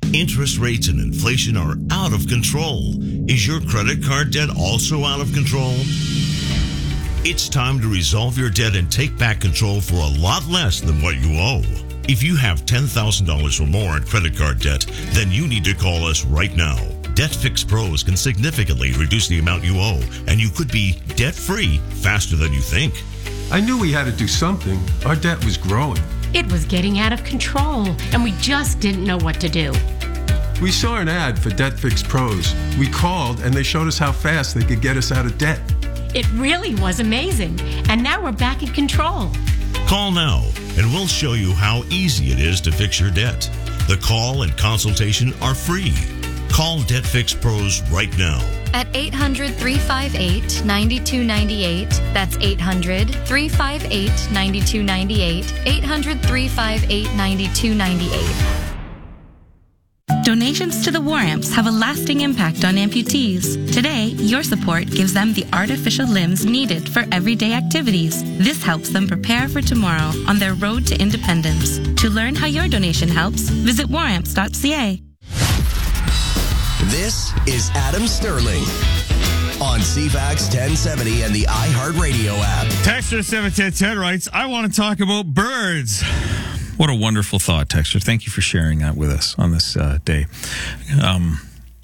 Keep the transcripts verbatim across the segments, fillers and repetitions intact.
Interest rates and inflation are out of control. Is your credit card debt also out of control? It's time to resolve your debt and take back control for a lot less than what you owe. If you have ten thousand dollars or more in credit card debt, then you need to call us right now. Debt Fix Pros can significantly reduce the amount you owe, and you could be debt-free faster than you think. I knew we had to do something. Our debt was growing. It was getting out of control, and we just didn't know what to do. We saw an ad for Debt Fix Pros. We called, and they showed us how fast they could get us out of debt. It really was amazing, and now we're back in control. Call now, and we'll show you how easy it is to fix your debt. The call and consultation are free. Call Debt Fix Pros right now. At eight hundred, three five eight, nine two nine eight. That's eight hundred, three five eight, nine two nine eight. eight hundred, three five eight, nine two nine eight. Donations to the War Amps have a lasting impact on amputees. Today, your support gives them the artificial limbs needed for everyday activities. This helps them prepare for tomorrow on their road to independence. To learn how your donation helps, visit war amps dot c a. This is Adam Sterling on C FAX ten seventy and the iHeartRadio app. Texter seven ten ten writes, I want to talk about birds. What a wonderful thought, Texter. Thank you for sharing that with us on this uh, day. Um,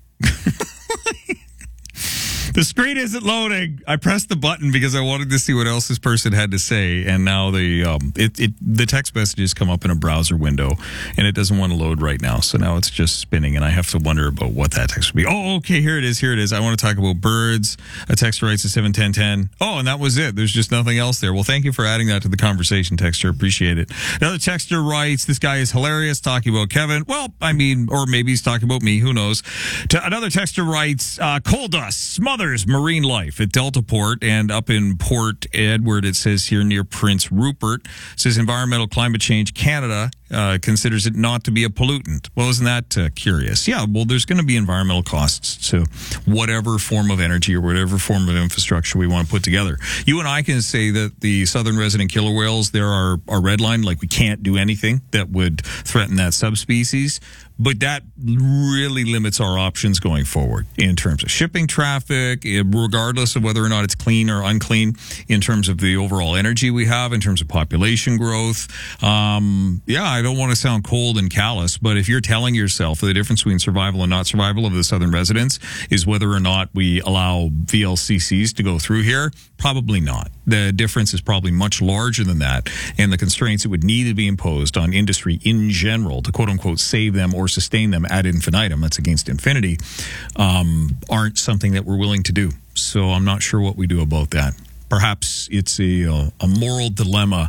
the screen isn't loading. I pressed the button because I wanted to see what else this person had to say, and now the um, it, it the text messages come up in a browser window, and it doesn't want to load right now. So now it's just spinning, and I have to wonder about what that text would be. Oh, okay, here it is. Here it is. I want to talk about birds. A texter writes to seven ten ten. Oh, and that was it. There's just nothing else there. Well, thank you for adding that to the conversation, texter. Appreciate it. Another texter writes, this guy is hilarious talking about Kevin. Well, I mean, or maybe he's talking about me. Who knows? To, another texter writes, uh, coal dust smothers marine life at Delta Port and up in Port Edward. It says here near Prince Rupert. It says Environmental Climate Change Canada uh, considers it not to be a pollutant. Well, isn't that uh, curious? Yeah, well, there's going to be environmental costs to whatever form of energy or whatever form of infrastructure we want to put together. You and I can say that the southern resident killer whales, there are our red line, like we can't do anything that would threaten that subspecies. But that really limits our options going forward in terms of shipping traffic, regardless of whether or not it's clean or unclean, in terms of the overall energy we have, in terms of population growth. Um, yeah, I don't want to sound cold and callous, but if you're telling yourself that the difference between survival and not survival of the southern residents is whether or not we allow V L C Cs to go through here, probably not. The difference is probably much larger than that, and the constraints that would need to be imposed on industry in general to quote-unquote save them or sustain them ad infinitum, that's against infinity, um, aren't something that we're willing to do. So I'm not sure what we do about that. Perhaps it's a, uh, a moral dilemma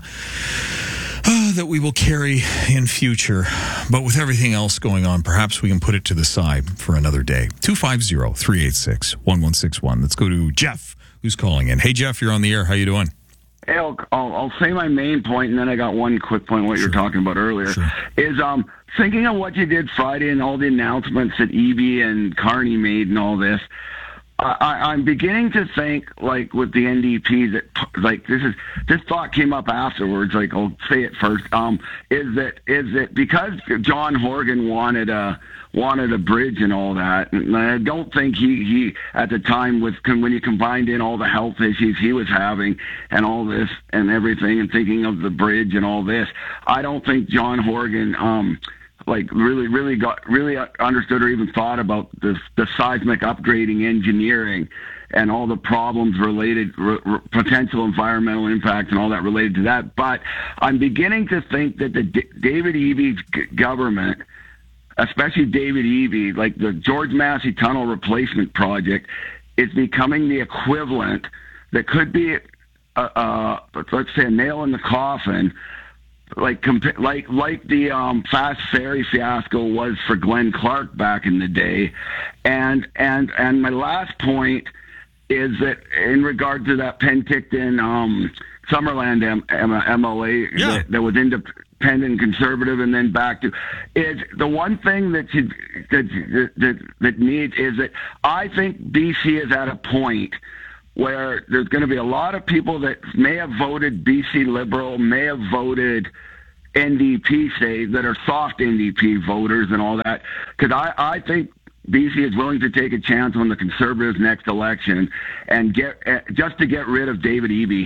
uh, that we will carry in future. But with everything else going on, perhaps we can put it to the side for another day. two five zero, three eight six, one one six one. Let's go to Jeff, who's calling in. Hey, Jeff, you're on the air. How you doing? Hey, I'll, I'll, I'll say my main point, and then I got one quick point, what sure. you were talking about earlier, sure. is um, thinking of what you did Friday and all the announcements that Eby and Carney made and all this. I, I'm beginning to think, like with the N D P, that like this is this thought came up afterwards. Like I'll say it first. Um, is that is that because John Horgan wanted a wanted a bridge and all that, and I don't think he he at the time with when you combined in all the health issues he was having and all this and everything, and thinking of the bridge and all this, I don't think John Horgan um. like really, really got, really understood or even thought about the, the seismic upgrading engineering and all the problems related, r- r- potential environmental impact and all that related to that. But I'm beginning to think that the D- David Eby's g- government, especially David Eby, like the George Massey Tunnel Replacement Project, is becoming the equivalent that could be, a, a, let's say, a nail in the coffin. Like like like the um, fast ferry fiasco was for Glenn Clark back in the day, and and and my last point is that in regard to that Penticton um, Summerland M- M- M L A yeah. that, that was independent, conservative, and then back to is the one thing that should, that that that needs is that I think B C is at a point where there's going to be a lot of people that may have voted B C Liberal, may have voted N D P say, that are soft N D P voters and all that. Because I, I think B C is willing to take a chance on the Conservatives next election and get uh, just to get rid of David Eby.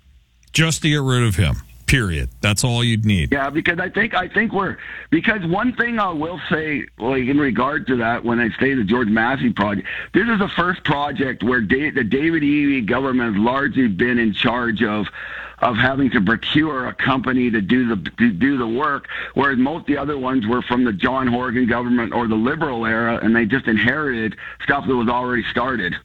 Just to get rid of him. Period. That's all you'd need. Yeah, because I think I think we're because one thing I will say, like in regard to that, when I say the George Massey project, this is the first project where da- the David Eby government has largely been in charge of of having to procure a company to do the to do the work, whereas most of the other ones were from the John Horgan government or the Liberal era, and they just inherited stuff that was already started.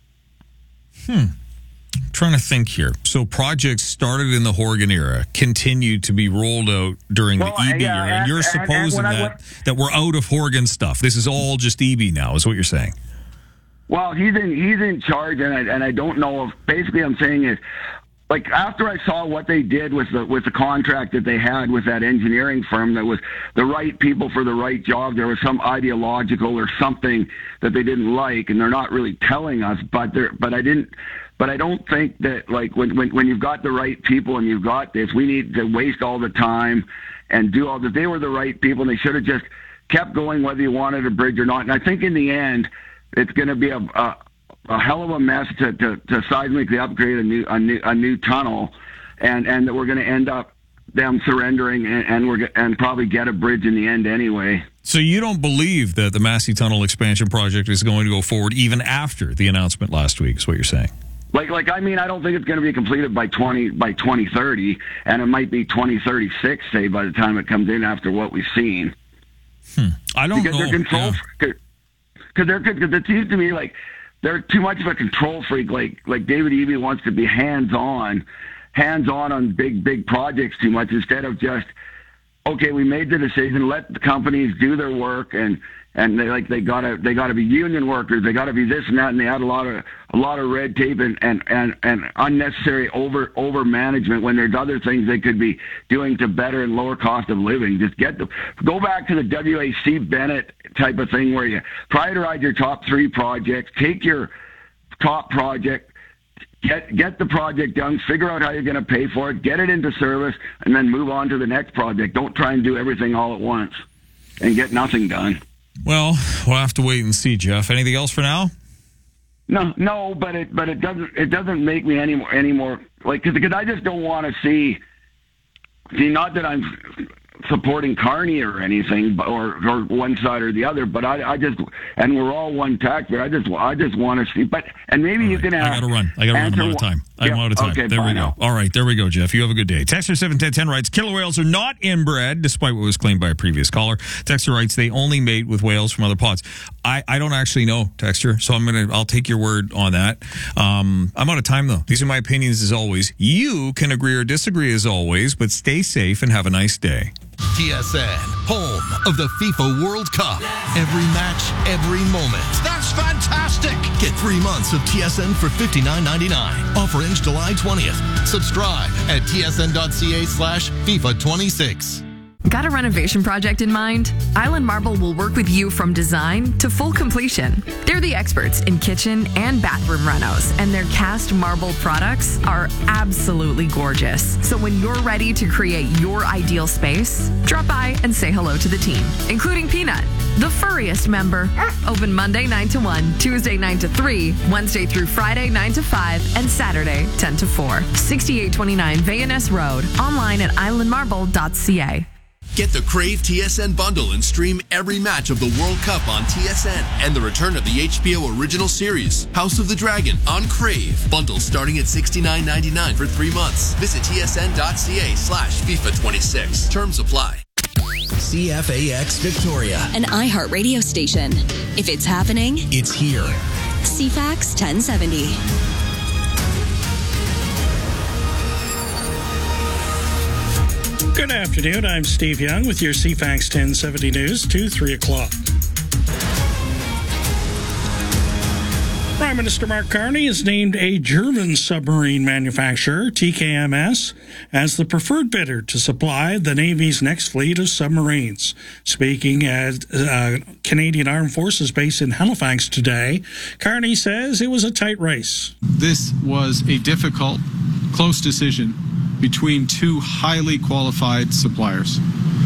Hmm. I'm trying to think here. So projects started in the Horgan era continued to be rolled out during well, the Eby yeah, era. And you're and, supposing and that, went, that we're out of Horgan stuff. This is all just Eby now, is what you're saying. Well, he's in he's in charge, and I, and I don't know if basically I'm saying is, like, after I saw what they did with the with the contract that they had with that engineering firm that was the right people for the right job, there was some ideological or something that they didn't like, and they're not really telling us. But they but I didn't. But I don't think that, like, when, when when you've got the right people and you've got this, we need to waste all the time and do all this. They were the right people, and they should have just kept going whether you wanted a bridge or not. And I think in the end, it's going to be a, a a hell of a mess to to, to seismically upgrade a new a new a new tunnel, and and that we're going to end up them surrendering and, and we're and probably get a bridge in the end anyway. So you don't believe that the Massey Tunnel expansion project is going to go forward even after the announcement last week? Is what you're saying? Like, like I mean, I don't think it's going to be completed by twenty by twenty thirty, and it might be twenty thirty-six, say, by the time it comes in after what we've seen. Hmm. I don't because know. They're control, because yeah. they're because it seems to me like they're too much of a control freak. Like, like David Eby wants to be hands on, hands on on big big projects too much instead of just, okay, we made the decision, let the companies do their work, and. And they like they gotta they gotta be union workers. They gotta be this and that, and they had a lot of a lot of red tape and, and, and, and unnecessary over over management when there's other things they could be doing to better and lower cost of living. Just get the go back to the W A C Bennett type of thing where you prioritize your top three projects, take your top project, get get the project done, figure out how you're going to pay for it, get it into service, and then move on to the next project. Don't try and do everything all at once and get nothing done. Well, we'll have to wait and see, Jeff. Anything else for now? No, no, but it but it doesn't it doesn't make me any more any more like because I just don't want to see. See, not that I'm supporting Carney or anything, or or one side or the other, but I, I just and we're all one taxpayer. I just I just want to see. But and maybe right. you can. I got to run. I got to run. I'm out of time. I'm yeah, out of time. Okay, there we now. go. All right, there we go, Jeff. You have a good day. Texter seven ten ten writes, killer whales are not inbred, despite what was claimed by a previous caller. Texter writes, they only mate with whales from other pods. I, I don't actually know, Texter, so I'm gonna I'll take your word on that. Um, I'm out of time though. These are my opinions as always. You can agree or disagree as always, but stay safe and have a nice day. T S N, home of the FIFA World Cup. Every match, every moment. That's fantastic! Get three months of T S N for fifty-nine ninety-nine. Offer ends July twentieth. Subscribe at tsn.ca slash FIFA 26. Got a renovation project in mind? Island Marble will work with you from design to full completion. They're the experts in kitchen and bathroom renos, and their cast marble products are absolutely gorgeous. So when you're ready to create your ideal space, drop by and say hello to the team, including Peanut, the furriest member. Open Monday nine to one, Tuesday nine to three, Wednesday through Friday nine to five, and Saturday ten to four. sixty-eight twenty-nine Van Ness Road. Online at island marble dot c a. Get the Crave T S N bundle and stream every match of the World Cup on T S N and the return of the H B O original series, House of the Dragon, on Crave. Bundle starting at sixty-nine ninety-nine for three months. Visit tsn.ca slash FIFA 26. Terms apply. C F A X Victoria, an iHeart radio station. If it's happening, it's here. C FAX ten seventy. Good afternoon. I'm Steve Young with your C FAX ten seventy news to three o'clock. Prime Minister Mark Carney has named a German submarine manufacturer, T K M S, as the preferred bidder to supply the Navy's next fleet of submarines. Speaking at uh, Canadian Armed Forces Base in Halifax today, Carney says it was a tight race. This was a difficult, close decision between two highly qualified suppliers.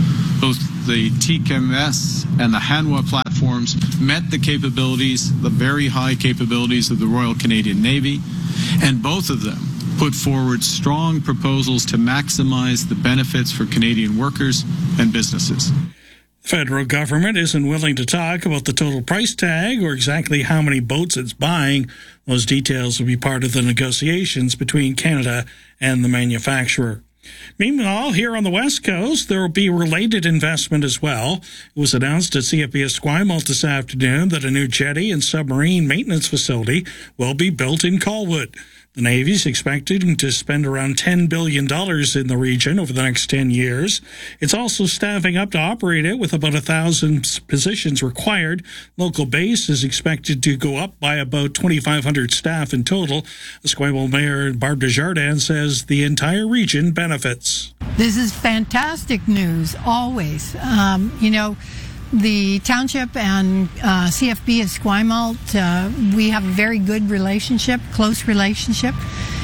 Both the T K M S and the Hanwha platforms met the capabilities, the very high capabilities of the Royal Canadian Navy, and both of them put forward strong proposals to maximize the benefits for Canadian workers and businesses. The federal government isn't willing to talk about the total price tag or exactly how many boats it's buying. Those details will be part of the negotiations between Canada and the manufacturer. Meanwhile, here on the West Coast, there will be related investment as well. It was announced at C F B Esquimalt this afternoon that a new jetty and submarine maintenance facility will be built in Colwood. The Navy is expected to spend around ten billion dollars in the region over the next ten years. It's also staffing up to operate it with about one thousand positions required. Local base is expected to go up by about twenty-five hundred staff in total. Esquimalt Mayor Barb Desjardins says the entire region benefits. This is fantastic news, always. Um, you know, the township and uh, C F B Esquimalt, uh, we have a very good relationship, close relationship,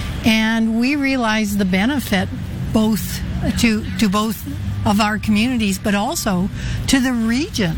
and we realize the benefit both to to both of our communities, but also to the region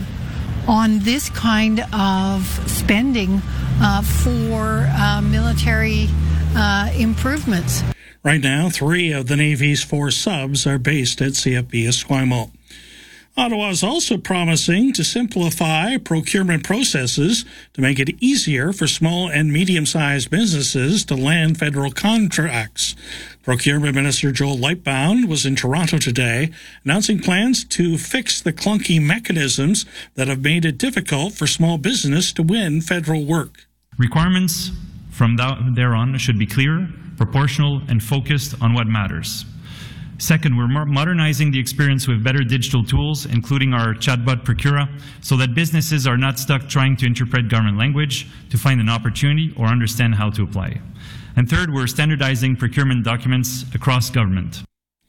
on this kind of spending uh, for uh, military uh, improvements. Right now, three of the Navy's four subs are based at C F B Esquimalt. Ottawa is also promising to simplify procurement processes to make it easier for small and medium-sized businesses to land federal contracts. Procurement Minister Joel Lightbound was in Toronto today, announcing plans to fix the clunky mechanisms that have made it difficult for small business to win federal work. Requirements from there on should be clear, proportional, and focused on what matters. Second, we're modernizing the experience with better digital tools, including our chatbot Procura, so that businesses are not stuck trying to interpret government language to find an opportunity or understand how to apply. And third, we're standardizing procurement documents across government.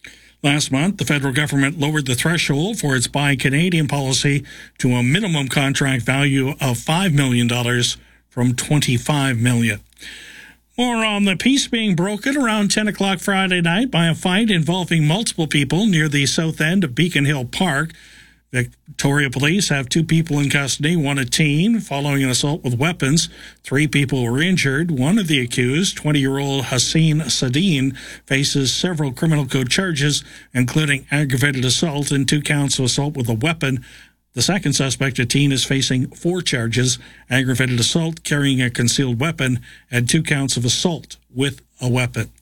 Last month, the federal government lowered the threshold for its Buy Canadian policy to a minimum contract value of five million dollars from twenty-five million dollars. More on the peace being broken around ten o'clock Friday night by a fight involving multiple people near the south end of Beacon Hill Park. Victoria Police have two people in custody, one a teen, following an assault with weapons. Three people were injured. One of the accused, twenty-year-old Hassan Sadine, faces several criminal code charges, including aggravated assault and two counts of assault with a weapon. The second suspect, a teen, is facing four charges: aggravated assault, carrying a concealed weapon, and two counts of assault with a weapon.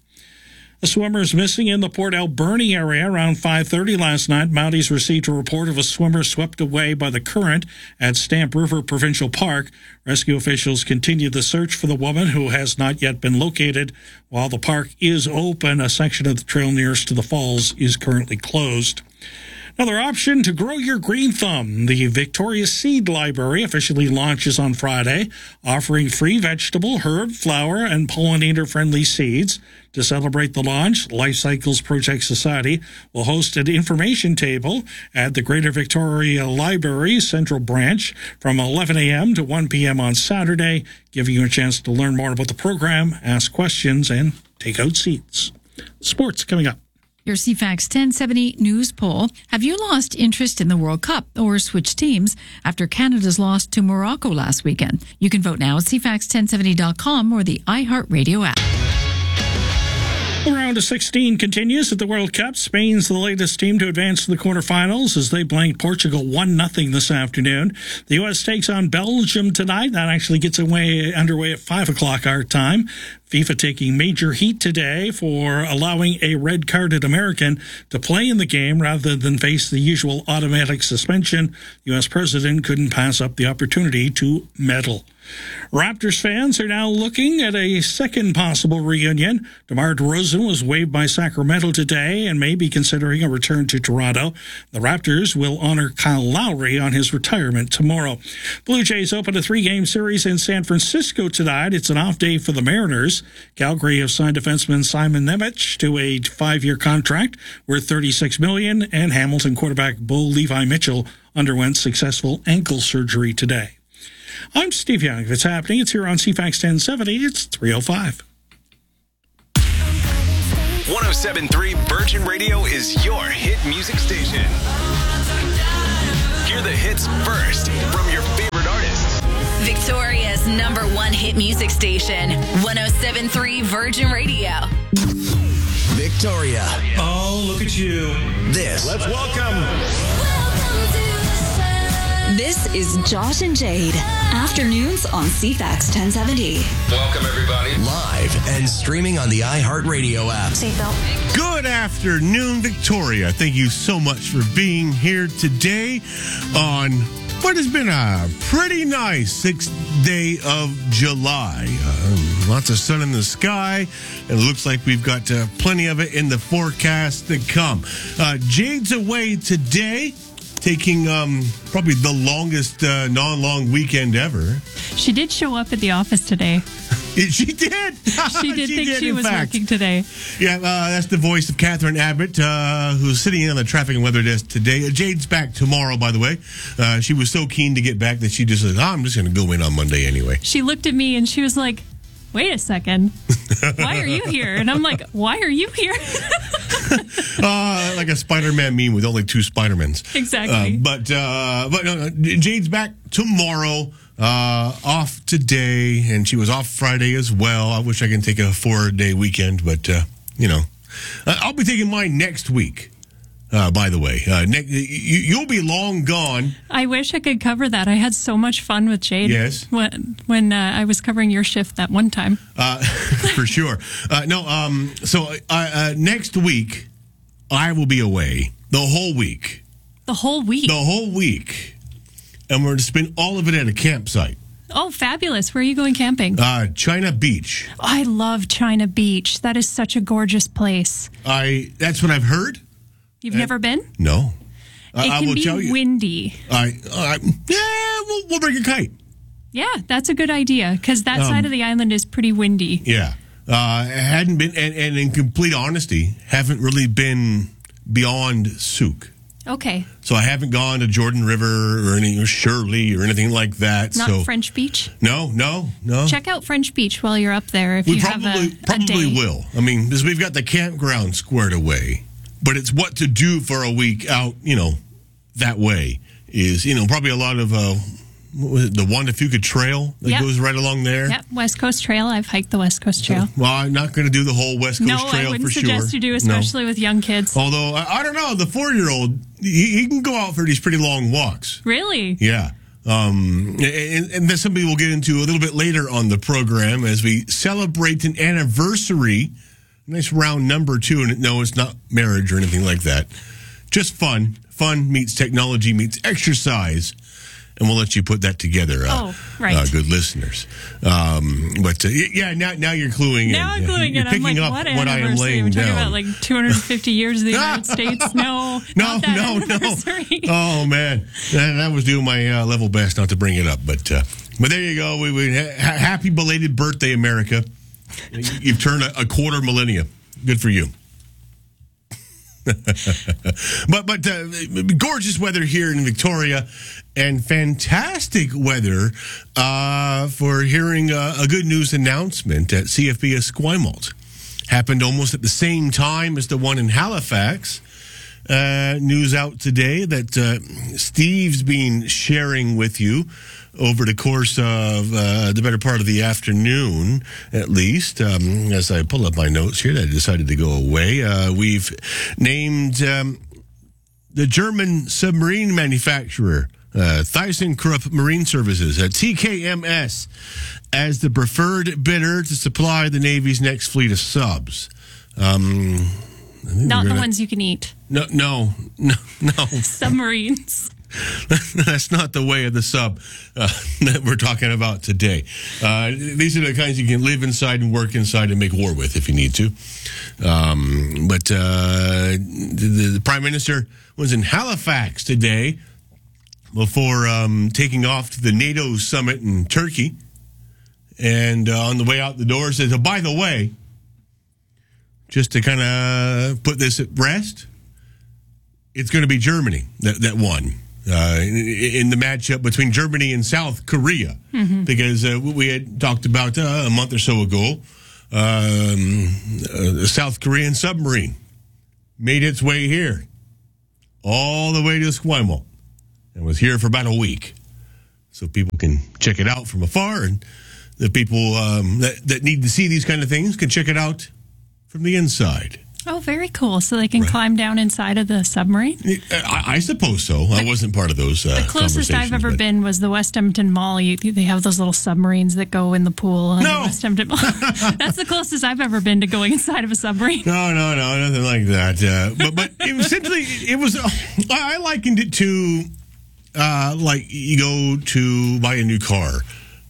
A swimmer is missing in the Port Alberni area around five thirty last night. Mounties received a report of a swimmer swept away by the current at Stamp River Provincial Park. Rescue officials continue the search for the woman, who has not yet been located. While the park is open, a section of the trail nearest to the falls is currently closed. Another option to grow your green thumb. The Victoria Seed Library officially launches on Friday, offering free vegetable, herb, flower, and pollinator-friendly seeds. To celebrate the launch, Life Cycles Project Society will host an information table at the Greater Victoria Library Central Branch from eleven a.m. to one p.m. on Saturday, giving you a chance to learn more about the program, ask questions, and take out seeds. Sports coming up. Your C FAX ten seventy news poll. Have you lost interest in the World Cup or switched teams after Canada's loss to Morocco last weekend? You can vote now at C FAX ten seventy dot com or the iHeartRadio app. The round of sixteen continues at the World Cup. Spain's the latest team to advance to the quarterfinals as they blanked Portugal one nothing this afternoon. The U S takes on Belgium tonight. That actually gets away underway at five o'clock our time. FIFA taking major heat today for allowing a red-carded American to play in the game rather than face the usual automatic suspension. U S president couldn't pass up the opportunity to medal. Raptors fans are now looking at a second possible reunion. DeMar DeRozan was waived by Sacramento today and may be considering a return to Toronto. The Raptors will honor Kyle Lowry on his retirement tomorrow. Blue Jays open a three-game series in San Francisco tonight. It's an off day for the Mariners. Calgary have signed defenseman Simon Nemec to a five-year contract worth thirty-six million dollars, and Hamilton quarterback Bo Levi Mitchell underwent successful ankle surgery today. I'm Steve Young. If it's happening, it's here on C FAX ten seventy. It's three oh five. one oh seven point three Virgin Radio is your hit music station. Hear the hits first from your favorite artists. Victoria's number one hit music station, one oh seven point three Virgin Radio. Victoria. Oh, look at you. This. Let's welcome. This is Josh and Jade. Afternoons on C FAX ten seventy. Welcome, everybody. Live and streaming on the iHeartRadio app. Seatbelt. Good afternoon, Victoria. Thank you so much for being here today on what has been a pretty nice sixth day of July. Um, lots of sun in the sky, and it looks like we've got uh, plenty of it in the forecast to come. Uh, Jade's away today, taking um, probably the longest uh, non-long weekend ever. She did show up at the office today. She did. She did she think did, she was fact. working today. Yeah, uh, that's the voice of Catherine Abbott, uh, who's sitting in on the traffic and weather desk today. Uh, Jade's back tomorrow, by the way. Uh, she was so keen to get back that she just said, oh, I'm just going to go in on Monday anyway. She looked at me and she was like, wait a second. Why are you here? And I'm like, why are you here? uh, like a Spider-Man meme with only two Spider-Mans. Exactly. Uh, but uh, but no, no, Jade's back tomorrow. Uh, off today, and she was off Friday as well. I wish I could take a four-day weekend, but, uh, you know. Uh, I'll be taking mine next week, uh, by the way. Uh, ne- you, you'll be long gone. I wish I could cover that. I had so much fun with Jade. Yes. When, when uh, I was covering your shift that one time. Uh, for sure. Uh, no, um, so uh, uh, next week, I will be away the whole week. The whole week? The whole week. And we're going to spend all of it at a campsite. Oh, fabulous. Where are you going camping? Uh, China Beach. Oh, I love China Beach. That is such a gorgeous place. I. That's what I've heard. You've Uh, never been? No. Uh, It I can will be tell you. windy. I, I, yeah, we'll, we'll bring a kite. Yeah, that's a good idea because that Um, side of the island is pretty windy. Yeah. Uh, hadn't been, and, and in complete honesty, haven't really been beyond Souk. Okay. So I haven't gone to Jordan River or any or Shirley or anything like that. Not so French Beach? No, no, no. Check out French Beach while you're up there if we you probably have a, a probably day. will. I mean, because we've got the campground squared away, but it's what to do for a week out. You know, that way is you know probably a lot of uh, what was it, the Wandafuka Trail that Yep. goes right along there. Yep, West Coast Trail. I've hiked the West Coast Trail. Well, I'm not going to do the whole West Coast No, Trail I wouldn't for suggest sure. you do, No. especially with young kids. Although I, I don't know, the four-year-old he, he can go out for these pretty long walks. Really? Yeah. Um, and, and that's something we'll get into a little bit later on the program as we celebrate an anniversary. Nice round number, too. And no, it's not marriage or anything like that. Just fun. Fun meets technology meets exercise. And we'll let you put that together, uh, oh, right. uh, good listeners. Um, but, uh, yeah, now now you're cluing Now in. I'm cluing You're in. I'm picking like, up what what I am anniversary? laying We're talking down. about like two hundred fifty years of the United States. No, No, not that no, no. anniversary. Oh, man. And I was doing my uh, level best not to bring it up. But uh, but there you go. We, we ha- Happy belated birthday, America. You've turned a, a quarter millennia. Good for you. but but uh, gorgeous weather here in Victoria and fantastic weather uh, for hearing uh, a good news announcement at C F B Esquimalt. Happened almost at the same time as the one in Halifax. Uh, news out today that uh, Steve's been sharing with you over the course of uh, the better part of the afternoon, at least. Um, as I pull up my notes here, that I decided to go away. Uh, we've named um, the German submarine manufacturer, uh, ThyssenKrupp Marine Services, uh, T K M S, as the preferred bidder to supply the Navy's next fleet of subs. Um, I think Not we're the gonna- ones you can eat. No, no, no, no. Submarines. That's not the way of the sub uh, that we're talking about today. Uh, these are the kinds you can live inside and work inside and make war with if you need to. Um, but uh, the, the Prime Minister was in Halifax today before um, taking off to the NATO summit in Turkey. And uh, on the way out the door says, oh, by the way, just to kind of put this at rest, it's going to be Germany that, that won. Uh, in, in the matchup between Germany and South Korea, Mhm. because uh, we had talked about uh, a month or so ago, um, a South Korean submarine made its way here, all the way to Esquimalt. and was here for about a week. So people can check it out from afar, and the people um, that, that need to see these kind of things can check it out from the inside. Oh, very cool. So they can Right. climb down inside of the submarine? I, I suppose so. I wasn't part of those uh, The closest I've ever but- been was the West Edmonton Mall. You, they have those little submarines that go in the pool. in No. the West Edmonton Mall. That's the closest I've ever been to going inside of a submarine. No, no, no, nothing like that. Uh, but but it was essentially, it was, uh, I likened it to, uh, like you go to buy a new car,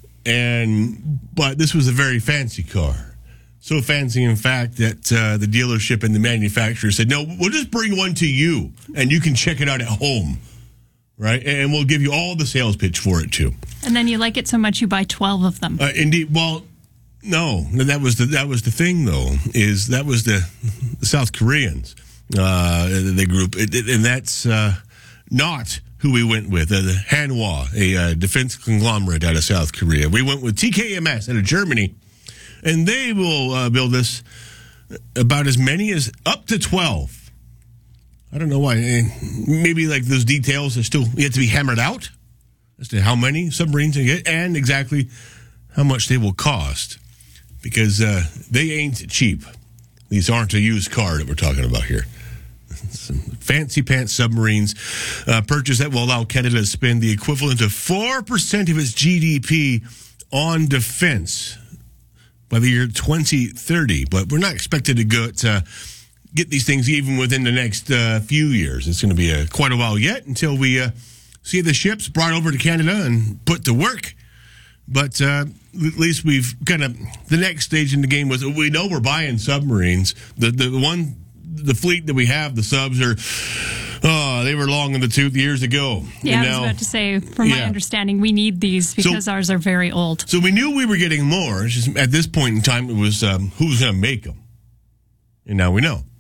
and but this was a very fancy car. So fancy, in fact, that uh, the dealership and the manufacturer said, no, we'll just bring one to you, and you can check it out at home, right? And we'll give you all the sales pitch for it, too. And then you like it so much you buy twelve of them. Uh, indeed. Well, no, that was the that was the thing, though. Is that was the, the South Koreans, uh, the group, it, it, and that's uh, not who we went with. Uh, the Hanwha, a uh, defense conglomerate out of South Korea. We went with T K M S out of Germany, and they will uh, build us about as many as up to twelve. I don't know why. Maybe like those details are still yet to be hammered out as to how many submarines you get and exactly how much they will cost, because uh, they ain't cheap. These aren't a used car that we're talking about here. Some fancy pants submarines uh, purchase that will allow Canada to spend the equivalent of four percent of its G D P on defense by the year twenty thirty. But we're not expected to go to get these things even within the next uh, few years. It's going to be uh, quite a while yet until we uh, see the ships brought over to Canada and put to work. But uh, at least we've kind of, the next stage in the game was, we know we're buying submarines. The the one, the fleet that we have, the subs are, oh, they were long in the tooth years ago. Yeah, And I was now- about to say, from my Yeah. understanding, we need these because So- ours are very old. So we knew we were getting more. It's just at this point in time, it was um, who was going to make them. And now we know.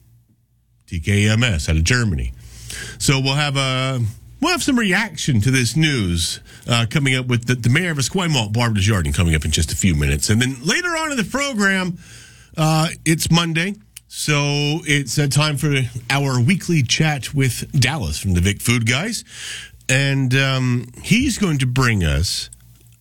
T K M S out of Germany. So we'll have a we'll have some reaction to this news uh, coming up with the, the mayor of Esquimalt, Barbara Desjardins, coming up in just a few minutes. And then later on in the program, uh, it's Monday. So it's uh, time for our weekly chat with Dallas from the Vic Food Guys. And um, he's going to bring us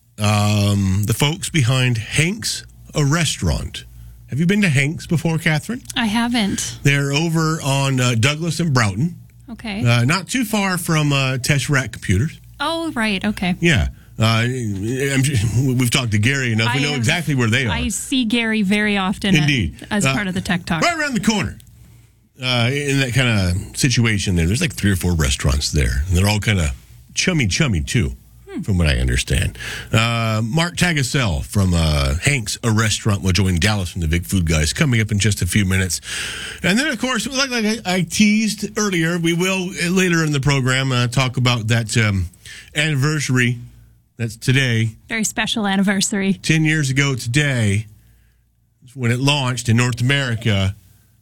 um, the folks behind Hank's, a restaurant. Have you been to Hank's before, Catherine? I haven't. They're over on uh, Douglas and Broughton. Okay. Uh, not too far from uh, Tesseract Computers. Oh, right. Okay. Yeah. Uh, I'm, we've talked to Gary enough. We I know have- exactly where they are. I see Gary very often at- Indeed. as Uh, part of the Tech Talk. Right around the corner. Uh, in that kind of situation there. There's like three or four restaurants there. And they're all kind of chummy, chummy, too, Hmm. from what I understand. Uh, Mark Tagasell from uh, Hank's, a restaurant, will join Dallas from the Vic Food Guys coming up in just a few minutes. And then, of course, like, like I, I teased earlier, we will uh, later in the program uh, talk about that um, anniversary. That's today. Very special anniversary. Ten years ago today, when it launched in North America.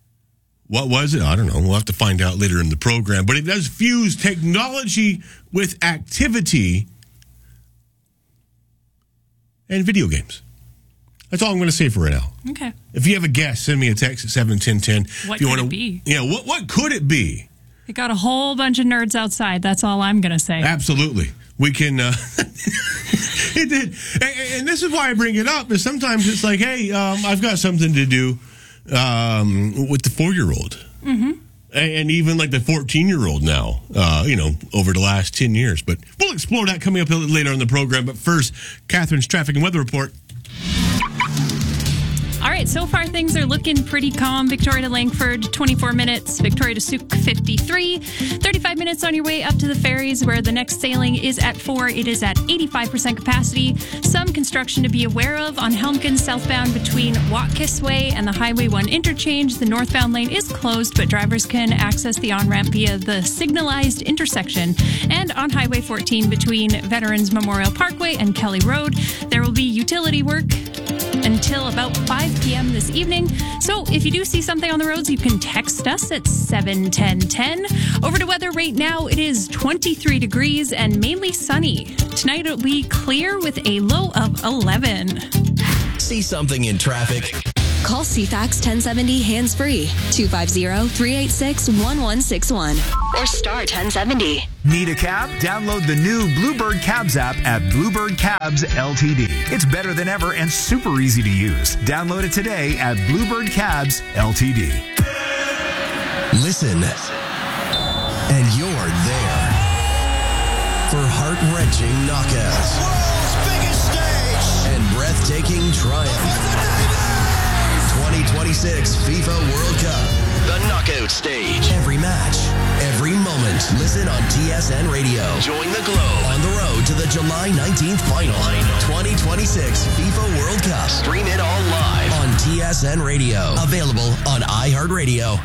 What was it? I don't know. We'll have to find out later in the program. But it does fuse technology with activity and video games. That's all I'm going to say for right now. Okay. If you have a guess, send me a text at seven ten ten. What if you could wanna, it be? Yeah, what, what could it be? It got a whole bunch of nerds outside. That's all I'm going to say. Absolutely. We can, uh, it did. And, and this is why I bring it up, is sometimes it's like, hey, um, I've got something to do um, with the four-year-old. Mm-hmm. And, and even like the fourteen-year-old now, uh, you know, over the last ten years. But we'll explore that coming up a little later in the program. But first, Catherine's traffic and weather report. All right, so far things are looking pretty calm. Victoria to Langford, twenty-four minutes. Victoria to Souk, fifty-three. thirty-five minutes on your way up to the ferries, where the next sailing is at four. It is at eighty-five percent capacity. Some construction to be aware of on Helmkin southbound between Watkisway and the Highway one interchange. The northbound lane is closed, but drivers can access the on-ramp via the signalized intersection. And on Highway fourteen between Veterans Memorial Parkway and Kelly Road, there will be utility work until about five p.m. this evening. So if you do see something on the roads, you can text us at seven ten ten. Over to weather right now, it is twenty-three degrees and mainly sunny. Tonight it'll be clear with a low of eleven. See something in traffic? Call C FAX ten seventy hands-free, two five zero, three eight six, one one six one, or star ten seventy. Need a cab? Download the new Bluebird Cabs app at Bluebird Cabs L T D. It's better than ever and super easy to use. Download it today at Bluebird Cabs L T D. Listen, and you're there for heart-wrenching knockouts, world's biggest stage, and breathtaking triumph. twenty twenty-six FIFA World Cup, the knockout stage. Every match, every moment. Listen on T S N Radio. Join the globe on the road to the July nineteenth final. twenty twenty-six FIFA World Cup. Stream it all live on T S N Radio. Available on iHeartRadio.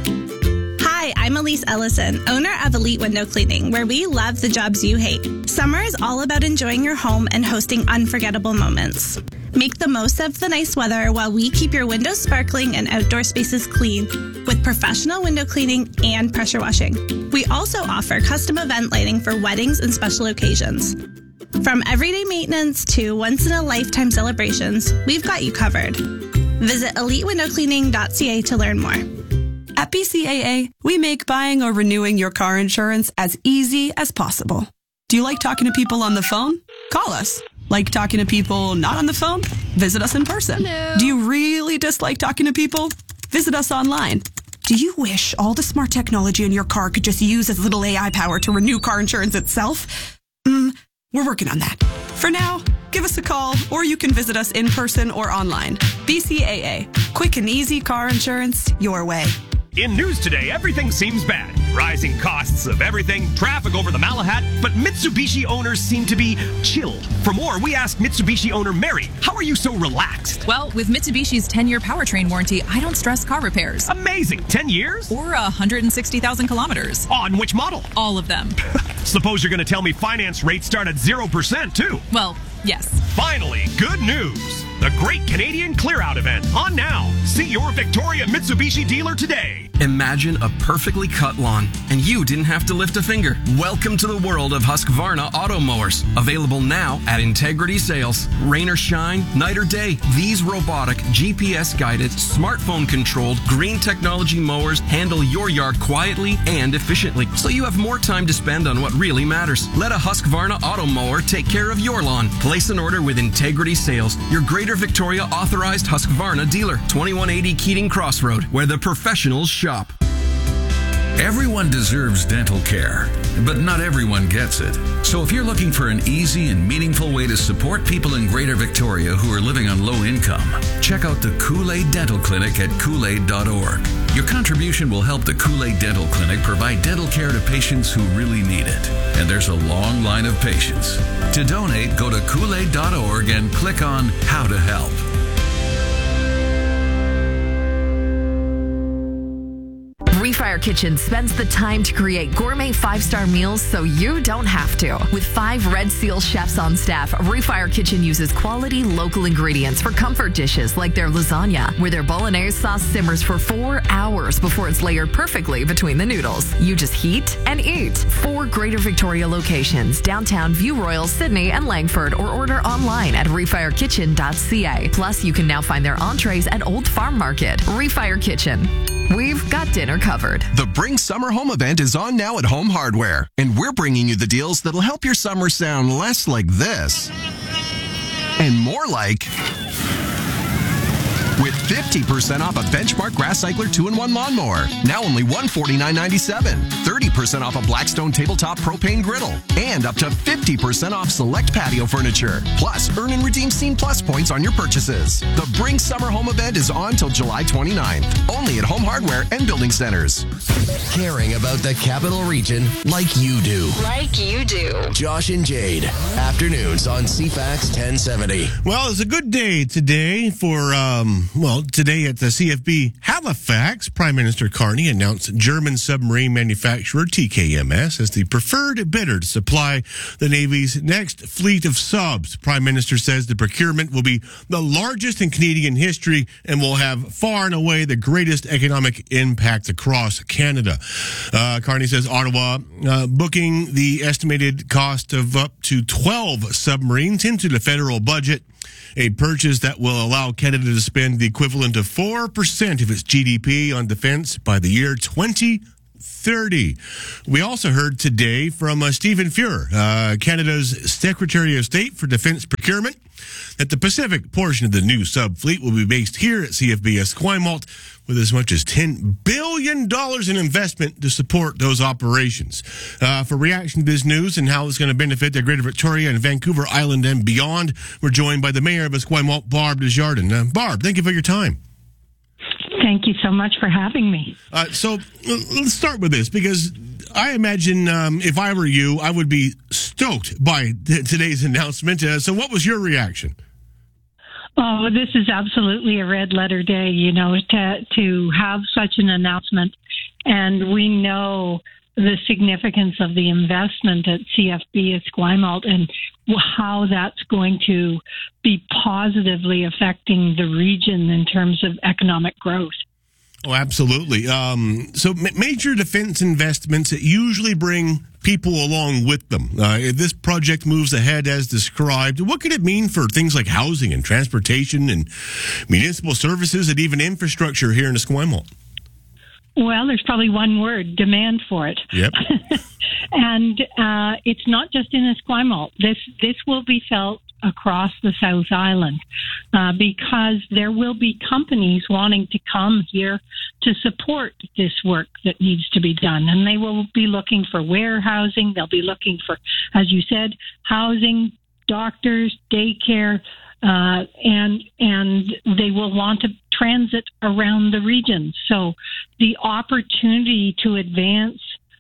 Hi, I'm Elise Ellison, owner of Elite Window Cleaning, where we love the jobs you hate. Summer is all about enjoying your home and hosting unforgettable moments. Make the most of the nice weather while we keep your windows sparkling and outdoor spaces clean with professional window cleaning and pressure washing. We also offer custom event lighting for weddings and special occasions. From everyday maintenance to once-in-a-lifetime celebrations, we've got you covered. Visit elite window cleaning dot c a to learn more. At B C A A, we make buying or renewing your car insurance as easy as possible. Do you like talking to people on the phone? Call us. Like talking to people not on the phone? Visit us in person. Hello. Do you really dislike talking to people? Visit us online. Do you wish all the smart technology in your car could just use as little A I power to renew car insurance itself? Mm, we're working on that. For now, give us a call, or you can visit us in person or online. B C A A. Quick and easy car insurance your way. In news today, everything seems bad. Rising costs of everything, traffic over the Malahat, but Mitsubishi owners seem to be chilled. For more, we asked Mitsubishi owner Mary, how are you so relaxed? Well, with Mitsubishi's ten-year powertrain warranty, I don't stress car repairs. Amazing. ten years? Or one hundred sixty thousand kilometers. On which model? All of them. Suppose you're going to tell me finance rates start at zero percent, too. Well, yes. Finally, good news. The Great Canadian Clear Out event on now. See your Victoria Mitsubishi dealer today. Imagine a perfectly cut lawn, and you didn't have to lift a finger. Welcome to the world of Husqvarna auto mowers. Available now at Integrity Sales. Rain or shine, night or day, these robotic, G P S-guided, smartphone-controlled, green technology mowers handle your yard quietly and efficiently, so you have more time to spend on what really matters. Let a Husqvarna auto mower take care of your lawn. Place an order with Integrity Sales, your Greater Victoria authorized Husqvarna dealer. twenty-one eighty Keating Crossroad, where the professionals shop. Everyone deserves dental care, but not everyone gets it. So if you're looking for an easy and meaningful way to support people in Greater Victoria who are living on low income, check out the Kool-Aid Dental Clinic at Kool Aid dot org. Your contribution will help the Kool-Aid Dental Clinic provide dental care to patients who really need it. And there's a long line of patients. To donate, go to Kool Aid dot org and click on How to Help. Refire Kitchen spends the time to create gourmet five-star meals so you don't have to. With five Red Seal chefs on staff, Refire Kitchen uses quality local ingredients for comfort dishes like their lasagna, where their bolognese sauce simmers for four hours before it's layered perfectly between the noodles. You just heat and eat. Four Greater Victoria locations, downtown View Royal, Sydney, and Langford, or order online at refire kitchen dot c a. Plus, you can now find their entrees at Old Farm Market. Refire Kitchen. We've got dinner covered. The Bring Summer Home event is on now at Home Hardware, and we're bringing you the deals that'll help your summer sound less like this and more like... With fifty percent off a Benchmark Grass Cycler two in one lawnmower, now only one hundred forty-nine ninety-seven. thirty percent off a Blackstone tabletop propane griddle, and up to fifty percent off select patio furniture. Plus, earn and redeem Scene Plus points on your purchases. The Bring Summer Home event is on till July twenty-ninth, only at Home Hardware and Building Centers. Caring about the Capital Region like you do. Like you do. Josh and Jade, afternoons on C FAX ten seventy. Well, it's a good day today for, um, well, today at the C F B Halifax, Prime Minister Carney announced German submarine manufacturer manufacturer T K M S as the preferred bidder to supply the Navy's next fleet of subs. Prime Minister says the procurement will be the largest in Canadian history and will have far and away the greatest economic impact across Canada. Uh, Carney says Ottawa uh, booking the estimated cost of up to twelve submarines into the federal budget, a purchase that will allow Canada to spend the equivalent of four percent of its G D P on defense by the year twenty thirty. We also heard today from uh, Stephen Fuhr, uh, Canada's Secretary of State for Defense Procurement, that the Pacific portion of the new sub fleet will be based here at C F B Esquimalt with as much as ten billion dollars in investment to support those operations. Uh, for reaction to this news and how it's going to benefit the Greater Victoria and Vancouver Island and beyond, we're joined by the Mayor of Esquimalt, Barb Desjardins. Uh, Barb, thank you for your time. Thank you so much for having me. Uh, so let's start with this, because I imagine um, if I were you, I would be stoked by th- today's announcement. Uh, so what was your reaction? Oh, this is absolutely a red letter day, you know, to, to have such an announcement. And we know the significance of the investment at C F B Esquimalt and how that's going to be positively affecting the region in terms of economic growth. Oh, absolutely. Um, so ma- major defense investments that usually bring people along with them. Uh, if this project moves ahead as described, what could it mean for things like housing and transportation and municipal services and even infrastructure here in Esquimalt? Well, there's probably one word: demand for it. Yep. And uh, it's not just in Esquimalt. This this will be felt across the South Island uh, because there will be companies wanting to come here to support this work that needs to be done. And they will be looking for warehousing. They'll be looking for, as you said, housing, doctors, daycare, uh, and and they will want to transit around the region. So the opportunity to advance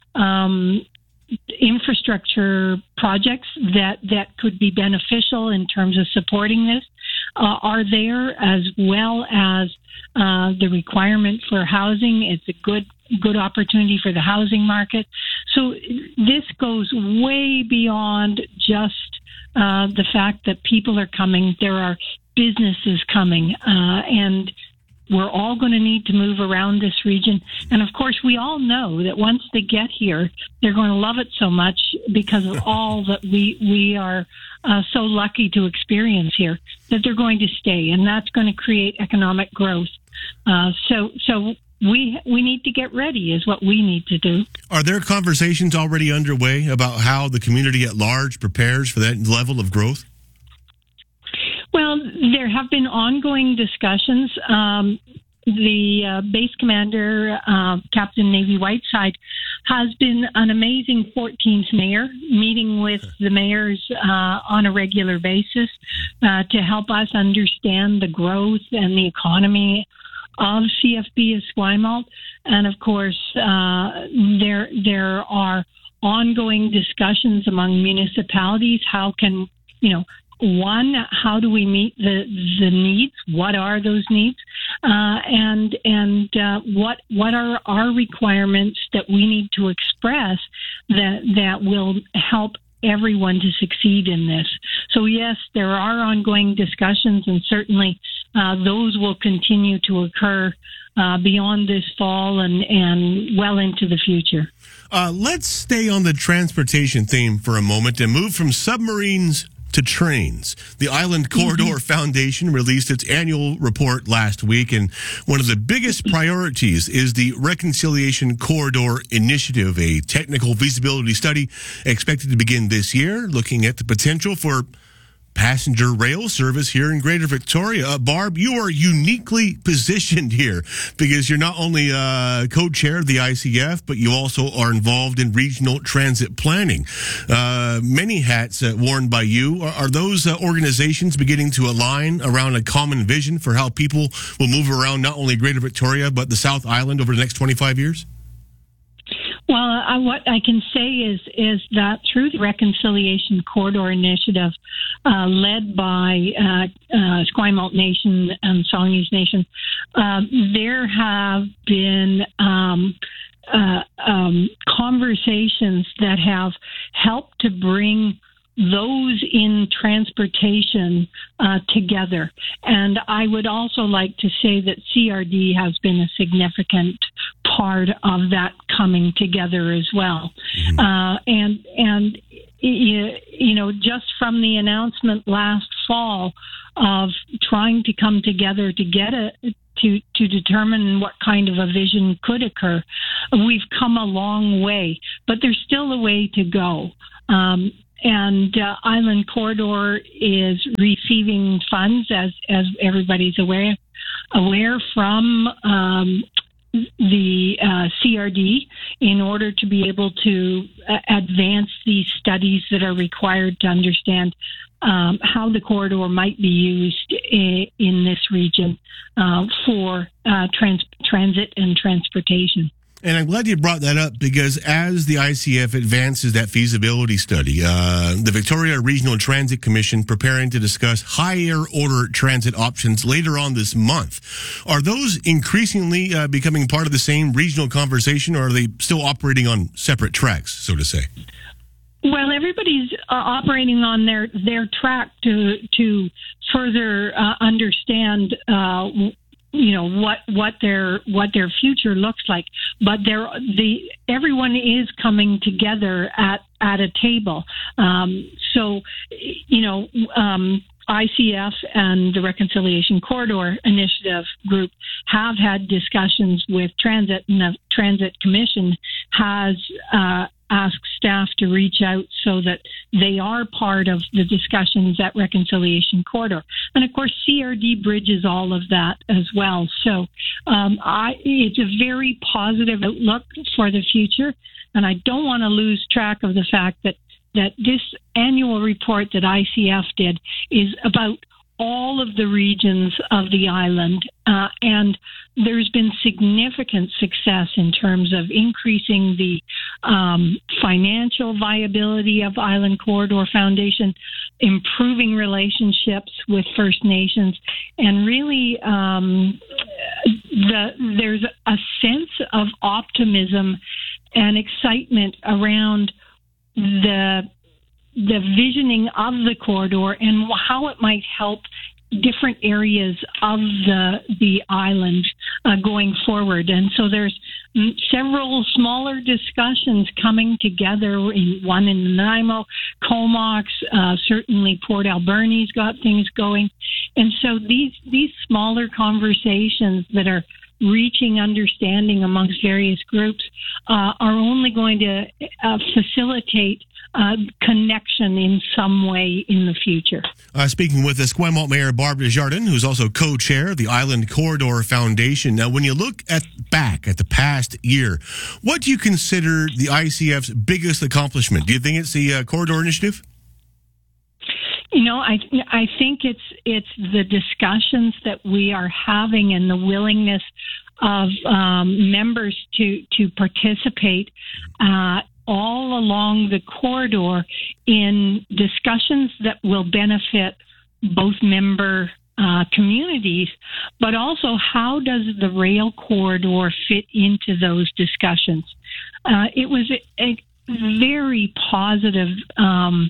um, infrastructure projects that, that could be beneficial in terms of supporting this uh, are there, as well as uh, the requirement for housing. It's a good good opportunity for the housing market. So this goes way beyond just uh, the fact that people are coming. There are businesses coming, uh, and we're all going to need to move around this region. And of course, we all know that once they get here, they're going to love it so much because of all that we, we are uh, so lucky to experience here, that they're going to stay. And that's going to create economic growth. Uh, so, so we, we need to get ready is what we need to do. Are there conversations already underway about how the community at large prepares for that level of growth? Well, there have been ongoing discussions. Um, the uh, base commander, uh, Captain Navy Whiteside, has been an amazing fourteenth mayor, meeting with the mayors uh, on a regular basis uh, to help us understand the growth and the economy of C F B Esquimalt. And of course, uh, there there are ongoing discussions among municipalities. How can, you know, One, how do we meet the the needs? What are those needs? Uh, and and uh, what what are our requirements that we need to express that that will help everyone to succeed in this? So yes, there are ongoing discussions, and certainly uh, those will continue to occur uh, beyond this fall and and well into the future. Uh, let's stay on the transportation theme for a moment and move from submarines to trains. The Island Corridor mm-hmm. Foundation released its annual report last week, and one of the biggest priorities is the Reconciliation Corridor Initiative, a technical feasibility study expected to begin this year, looking at the potential for passenger rail service here in Greater Victoria. Uh, Barb, you are uniquely positioned here because you're not only uh, co-chair of the I C F, but you also are involved in regional transit planning. Uh, many hats uh, worn by you. Are, are those uh, organizations beginning to align around a common vision for how people will move around not only Greater Victoria, but the South Island over the next twenty-five years? Well, uh, what I can say is is that through the Reconciliation Corridor Initiative, uh, led by uh, uh, Esquimalt Nation and Songhees Nation, uh, there have been um, uh, um, conversations that have helped to bring those in transportation uh, together. And I would also like to say that C R D has been a significant part of that coming together as well. Mm-hmm. Uh, and, and you, you know, just from the announcement last fall of trying to come together to get a to to determine what kind of a vision could occur, we've come a long way, but there's still a way to go. Um, and uh, Island Corridor is receiving funds, as as everybody's aware aware from um, the uh, C R D in order to be able to uh, advance these studies that are required to understand Um, how the corridor might be used in, in this region uh, for uh, trans- transit and transportation. And I'm glad you brought that up, because as the I C F advances that feasibility study, uh, the Victoria Regional Transit Commission preparing to discuss higher order transit options later on this month. Are those increasingly uh, becoming part of the same regional conversation, or are they still operating on separate tracks, so to say? Well, everybody's uh, operating on their, their track to to further uh, understand, uh, you know, what what their what their future looks like. But there, the everyone is coming together at at a table. Um, so, you know. Um, I C F and the Reconciliation Corridor Initiative group have had discussions with Transit, and the Transit Commission has uh, asked staff to reach out so that they are part of the discussions at Reconciliation Corridor. And of course, C R D bridges all of that as well. So um, I, it's a very positive outlook for the future. And I don't want to lose track of the fact that that this annual report that I C F did is about all of the regions of the island, uh, and there's been significant success in terms of increasing the um, financial viability of Island Corridor Foundation, improving relationships with First Nations, and really um, the, there's a sense of optimism and excitement around the the visioning of the corridor and how it might help different areas of the the island uh, going forward. And so there's several smaller discussions coming together, in one in Nanaimo, Comox, uh, certainly Port Alberni's got things going. And so these these smaller conversations that are reaching understanding amongst various groups uh, are only going to uh, facilitate uh, connection in some way in the future. Uh, speaking with the Esquimalt Mayor Barb Desjardins, who's also co-chair of the Island Corridor Foundation. Now, when you look at back at the past year, what do you consider the I C F's biggest accomplishment? Do you think it's the uh, Corridor Initiative? You know, I I think it's it's the discussions that we are having and the willingness of um, members to to participate uh, all along the corridor in discussions that will benefit both member uh, communities, but also how does the rail corridor fit into those discussions? Uh, it was a, a very positive Um,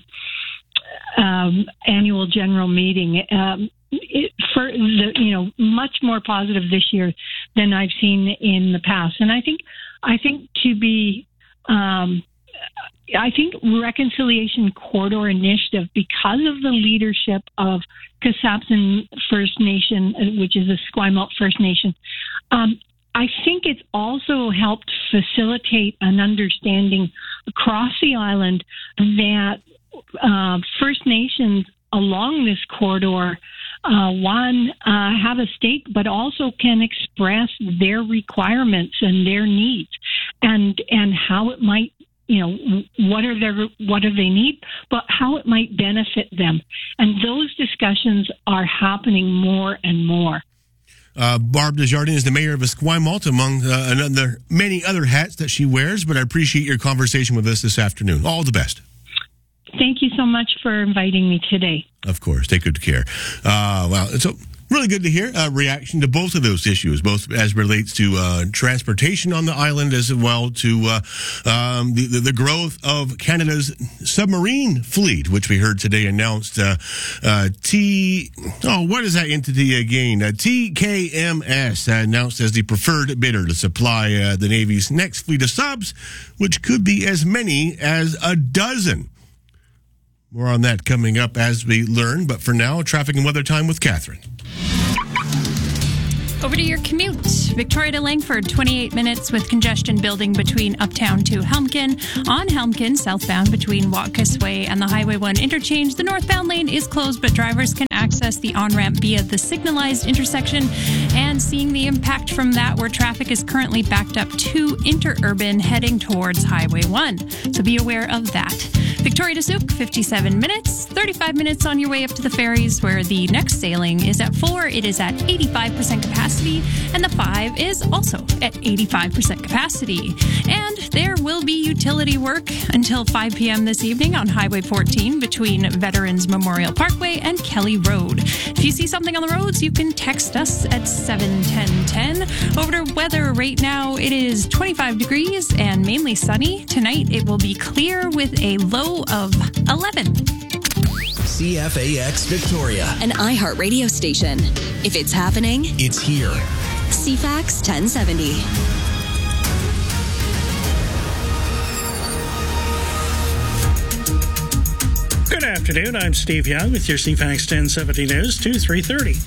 Um, annual general meeting, um, it, for the, you know, much more positive this year than I've seen in the past. And I think, I think to be, um, I think Reconciliation Corridor Initiative, because of the leadership of Kasapsan First Nation, which is a Esquimalt First Nation, um, I think it's also helped facilitate an understanding across the island that Uh, First Nations along this corridor, uh, one, uh, have a stake, but also can express their requirements and their needs, and and how it might, you know, what are their what do they need, but how it might benefit them, and those discussions are happening more and more. Uh, Barb Desjardins is the mayor of Esquimalt, among uh, another many other hats that she wears. But I appreciate your conversation with us this afternoon. All the best. Thank you so much for inviting me today. Of course. Take good care. Uh, well, so Really good to hear a reaction to both of those issues, both as relates to uh, transportation on the island as well to uh, um, the, the, the growth of Canada's submarine fleet, which we heard today announced. Uh, uh, T, oh, what is that entity again? Uh, T K M S uh, announced as the preferred bidder to supply uh, the Navy's next fleet of subs, which could be as many as a dozen. More on that coming up as we learn, but for now, traffic and weather time with Catherine. Over to your commute. Victoria to Langford, twenty-eight minutes with congestion building between Uptown to Helmkin. On Helmkin, southbound between Watkis Way and the Highway one interchange. The northbound lane is closed, but drivers can access the on-ramp via the signalized intersection. And seeing the impact from that, where traffic is currently backed up to Interurban heading towards Highway one. So be aware of that. Victoria to Souk, fifty-seven minutes. thirty-five minutes on your way up to the ferries, where the next sailing is at four. It is at eighty-five percent capacity, and the five is also at eighty-five percent capacity. And there will be utility work until five p.m. this evening on Highway fourteen between Veterans Memorial Parkway and Kelly Road. If you see something on the roads, you can text us at seven ten ten. Over to weather right now, it is twenty-five degrees and mainly sunny. Tonight, it will be clear with a low of eleven. C F A X Victoria, an iHeart radio station. If it's happening, it's here. C FAX ten seventy. Good afternoon. I'm Steve Young with your C FAX ten seventy News, two three thirty.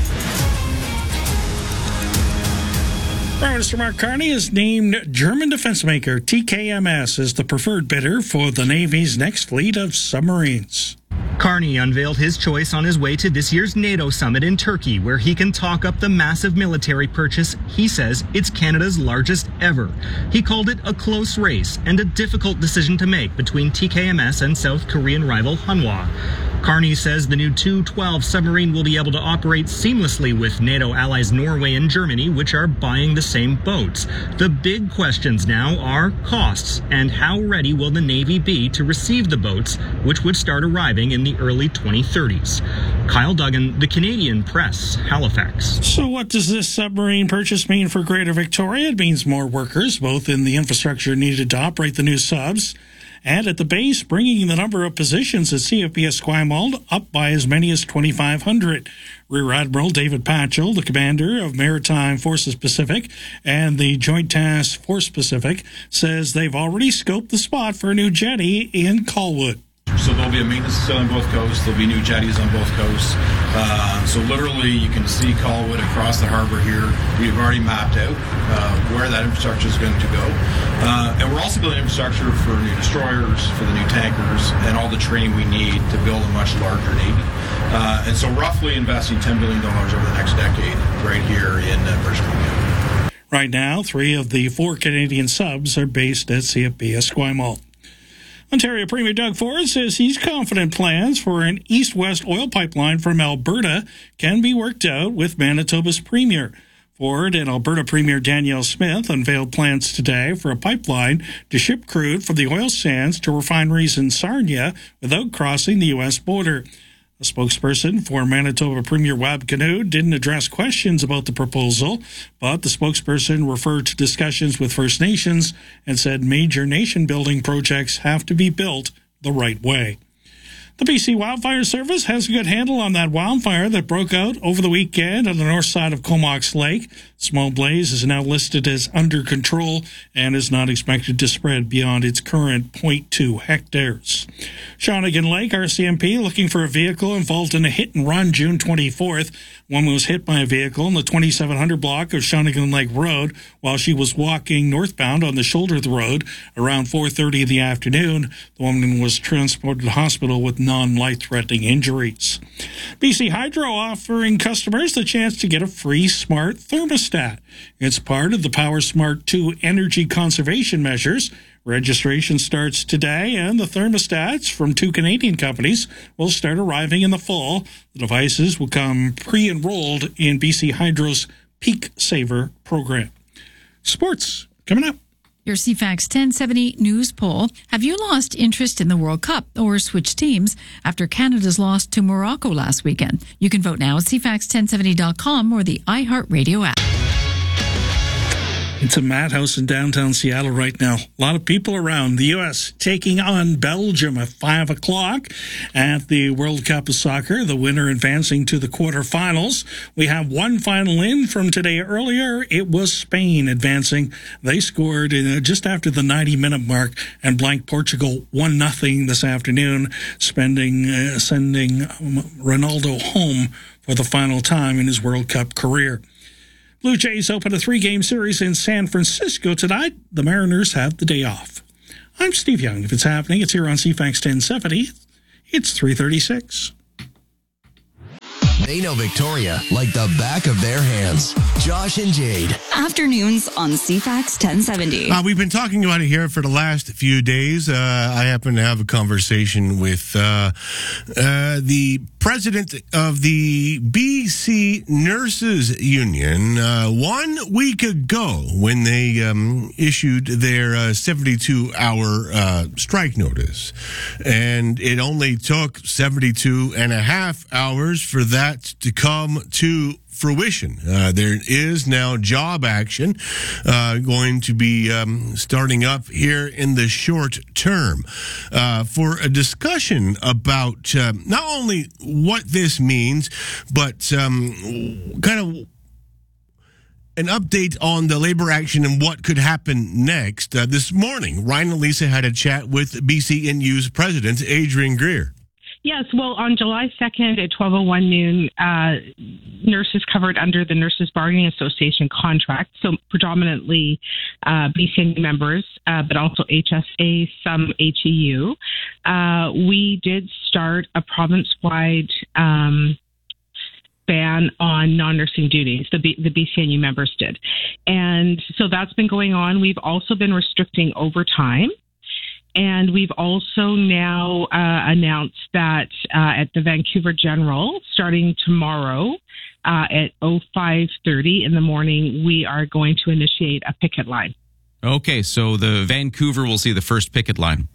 Prime Minister Mark Carney has named German defense maker T K M S as the preferred bidder for the Navy's next fleet of submarines. Carney unveiled his choice on his way to this year's NATO summit in Turkey, where he can talk up the massive military purchase. He says it's Canada's largest ever. He called it a close race and a difficult decision to make between T K M S and South Korean rival Hanwha. Carney says the new two twelve submarine will be able to operate seamlessly with NATO allies Norway and Germany, which are buying the same boats. The big questions now are costs and how ready will the Navy be to receive the boats, which would start arriving in the early twenty thirties. Kyle Duggan, The Canadian Press, Halifax. So what does this submarine purchase mean for Greater Victoria? It means more workers, both in the infrastructure needed to operate the new subs and at the base, bringing the number of positions at C F B Esquimalt up by as many as twenty-five hundred. Rear Admiral David Patchell, the commander of Maritime Forces Pacific and the Joint Task Force Pacific, says they've already scoped the spot for a new jetty in Colwood. So there'll be a maintenance facility on both coasts. There'll be new jetties on both coasts. Uh, so literally, you can see Colwood across the harbor here. We've already mapped out uh, where that infrastructure is going to go. Uh, and we're also building infrastructure for new destroyers, for the new tankers, and all the training we need to build a much larger Navy. Uh, and so roughly investing ten billion dollars over the next decade right here in uh, British Columbia. Right now, three of the four Canadian subs are based at C F B Esquimalt. Ontario Premier Doug Ford says he's confident plans for an east-west oil pipeline from Alberta can be worked out with Manitoba's Premier. Ford and Alberta Premier Danielle Smith unveiled plans today for a pipeline to ship crude from the oil sands to refineries in Sarnia without crossing the U S border. A spokesperson for Manitoba Premier Wab Kinew didn't address questions about the proposal, but the spokesperson referred to discussions with First Nations and said major nation-building projects have to be built the right way. The B C Wildfire Service has a good handle on that wildfire that broke out over the weekend on the north side of Comox Lake. Small blaze is now listed as under control and is not expected to spread beyond its current zero point two hectares. Shawnigan Lake R C M P looking for a vehicle involved in a hit and run June twenty-fourth. One was hit by a vehicle in the twenty-seven hundred block of Shawnigan Lake Road while she was walking northbound on the shoulder of the road around four thirty in the afternoon. The woman was transported to the hospital with non-life-threatening injuries. B C Hydro offering customers the chance to get a free smart thermostat. It's part of the Power Smart two energy conservation measures. Registration starts today, and the thermostats from two Canadian companies will start arriving in the fall. The devices will come pre-enrolled in B C Hydro's Peak Saver program. Sports coming up. Your C FAX ten seventy News poll. Have you lost interest in the World Cup or switched teams after Canada's loss to Morocco last weekend? You can vote now at C FAX ten seventy dot com or the iHeartRadio app. It's a madhouse in downtown Seattle right now. A lot of people around. The U S taking on Belgium at five o'clock at the World Cup of Soccer, the winner advancing to the quarterfinals. We have one final in from today earlier. It was Spain advancing. They scored in, uh, just after the ninety-minute mark and blanked Portugal one nothing this afternoon, spending, uh, sending Ronaldo home for the final time in his World Cup career. Blue Jays open a three-game series in San Francisco tonight. The Mariners have the day off. I'm Steve Young. If it's happening, it's here on C FAX ten seventy. It's three thirty-six. They know Victoria like the back of their hands. Josh and Jade. Afternoons on C FAX ten seventy. Uh, we've been talking about it here for the last few days. Uh, I happen to have a conversation with uh, uh, the president of the B C Nurses Union uh, one week ago when they um, issued their uh, seventy-two hour uh, strike notice. And it only took seventy-two and a half hours for that to come to fruition. Uh, there is now job action uh, going to be um, starting up here in the short term uh, for a discussion about uh, not only what this means, but um, kind of an update on the labor action and what could happen next. Uh, this morning, Ryan and Lisa had a chat with B C N U's president, Adrian Greer. Yes, well, on July second at twelve oh one noon, uh, nurses covered under the Nurses Bargaining Association contract, so predominantly uh, B C N U members, uh, but also H S A, some H E U. Uh, we did start a province-wide um, ban on non-nursing duties. The, B- the B C N U members did. And so that's been going on. We've also been restricting overtime. And we've also now uh, announced that uh, at the Vancouver General, starting tomorrow uh, at oh five thirty in the morning, we are going to initiate a picket line. Okay, so the Vancouver will see the first picket line.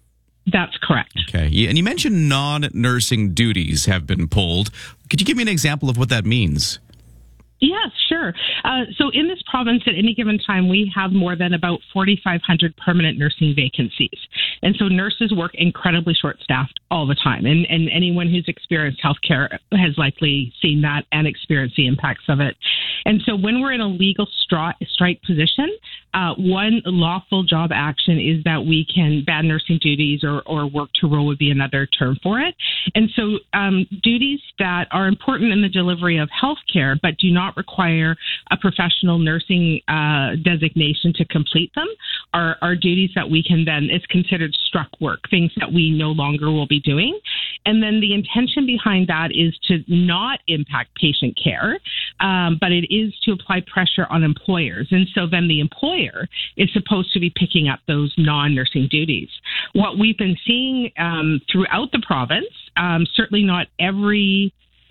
That's correct. Okay, and you mentioned non-nursing duties have been pulled. Could you give me an example of what that means? Yes, sure. Uh, so in this province at any given time, we have more than about forty-five hundred permanent nursing vacancies. And so nurses work incredibly short-staffed all the time. And, and anyone who's experienced healthcare has likely seen that and experienced the impacts of it. And so when we're in a legal stri- strike position, uh, one lawful job action is that we can ban nursing duties or, or work to roll would be another term for it. And so um, duties that are important in the delivery of healthcare but do not require a professional nursing uh, designation to complete them are, are duties that we can then, it's considered struck work, things that we no longer will be doing. And then the intention behind that is to not impact patient care, um, but it is to apply pressure on employers. And so then the employer is supposed to be picking up those non-nursing duties. What we've been seeing um, throughout the province, um, certainly not every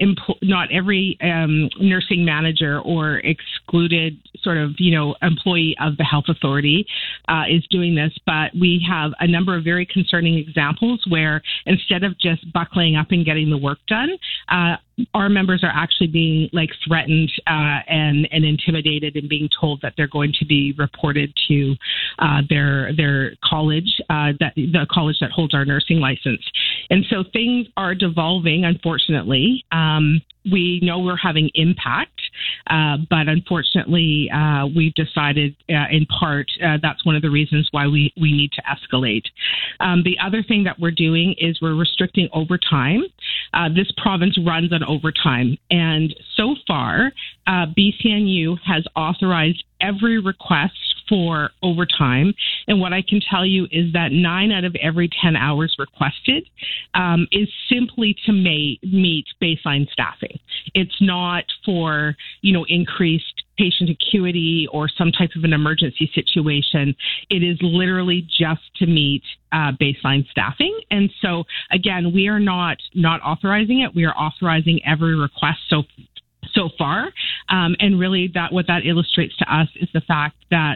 not every um, nursing manager or excluded sort of, you know, employee of the health authority uh, is doing this. But we have a number of very concerning examples where instead of just buckling up and getting the work done, uh, our members are actually being like threatened uh, and, and intimidated and being told that they're going to be reported to uh, their their college, uh, that the college that holds our nursing license. And so things are devolving, unfortunately. Um, we know we're having impact, uh, but unfortunately, uh, we've decided uh, in part uh, that's one of the reasons why we, we need to escalate. Um, the other thing that we're doing is we're restricting overtime. Uh, this province runs on overtime. And so far, uh, B C N U has authorized every request for overtime. And what I can tell you is that nine out of every ten hours requested um, is simply to ma- meet baseline staffing. It's not for, you know, increased patient acuity or some type of an emergency situation. It is literally just to meet uh, baseline staffing. And so, again, we are not not authorizing it. We are authorizing every request so so far. Um, and really that what that illustrates to us is the fact that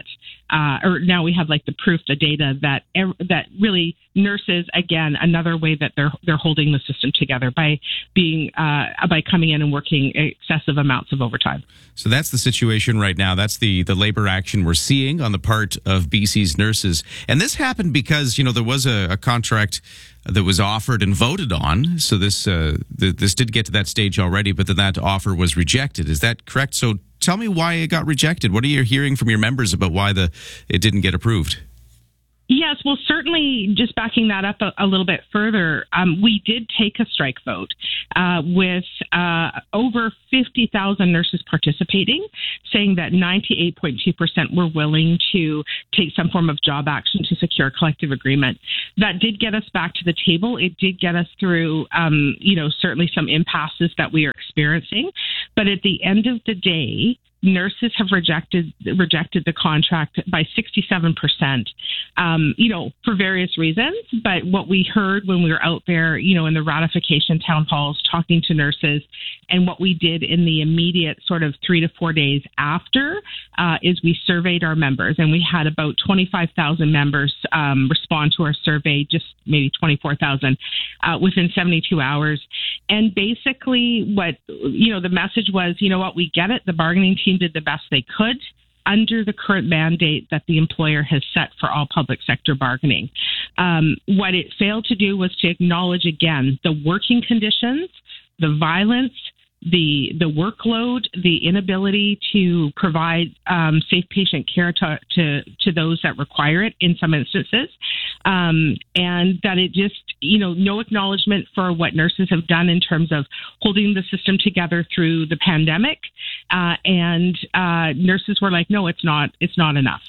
uh, or now we have like the proof, the data that ev- that really nurses, again, another way that they're they're holding the system together by being uh, by coming in and working excessive amounts of overtime. So that's the situation right now. That's the the labor action we're seeing on the part of B C's nurses, and this happened because you know there was a, a contract that was offered and voted on. So this uh, th- this did get to that stage already, but then that offer was rejected. Is that correct? So tell me why it got rejected. What are you hearing from your members about why the it didn't get approved? Yes, well, certainly just backing that up a, a little bit further, um, we did take a strike vote uh, with uh, over fifty thousand nurses participating, saying that ninety-eight point two percent were willing to take some form of job action to secure a collective agreement. That did get us back to the table. It did get us through, um, you know, certainly some impasses that we are experiencing. But at the end of the day, nurses have rejected rejected the contract by sixty-seven percent, um, you know, for various reasons. But what we heard when we were out there, you know, in the ratification town halls talking to nurses, and what we did in the immediate sort of three to four days after uh, is we surveyed our members, and we had about twenty-five thousand members um, respond to our survey, just maybe twenty-four thousand uh, within seventy-two hours. And basically what, you know, the message was, you know what, we get it. The bargaining team did the best they could under the current mandate that the employer has set for all public sector bargaining. Um, what it failed to do was to acknowledge, again, the working conditions, the violence, the the workload, the inability to provide um, safe patient care to, to to those that require it in some instances, um, and that it just, you know, no acknowledgement for what nurses have done in terms of holding the system together through the pandemic, uh, and uh, nurses were like, no, it's not, it's not enough.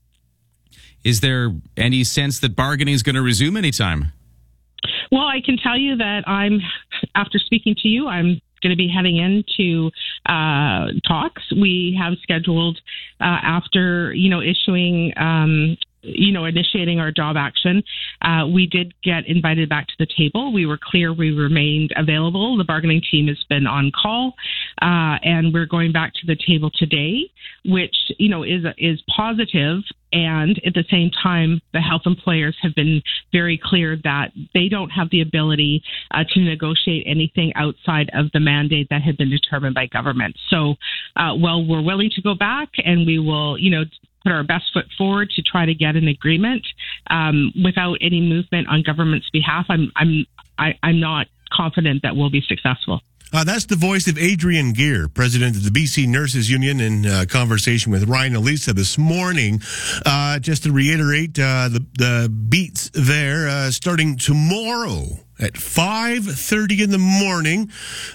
Is there any sense that bargaining is going to resume anytime? Well, I can tell you that I'm, after speaking to you, I'm going to be heading into uh, talks. We have scheduled uh, after, you know, issuing, um, you know, initiating our job action. Uh, we did get invited back to the table. We were clear we remained available. The bargaining team has been on call, uh, and we're going back to the table today, which, you know, is is positive. And at the same time, the health employers have been very clear that they don't have the ability uh, to negotiate anything outside of the mandate that had been determined by government. So, uh, well, we're willing to go back, and we will, you know, put our best foot forward to try to get an agreement. Um, without any movement on government's behalf, I'm I'm I, I'm not confident that we'll be successful. Uh, that's the voice of Adrian Gear, president of the B C Nurses Union, in uh, conversation with Ryan Elisa this morning. Uh, just to reiterate, uh, the, the beats there, uh, starting tomorrow at five thirty in the morning,